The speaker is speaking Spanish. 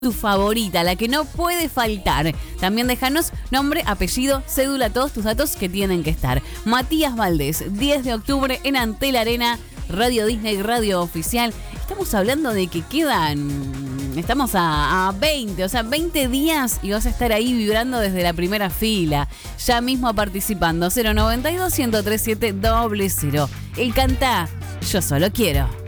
tu favorita, la que no puede faltar. También déjanos nombre, apellido, cédula, todos tus datos que tienen que estar. Matías Valdés, 10 de octubre en Antel Arena, Radio Disney, Radio Oficial. Estamos hablando de que estamos a 20, o sea, 20 días y vas a estar ahí vibrando desde la primera fila. Ya mismo participando, 092-137-00. El canta Yo Solo Quiero.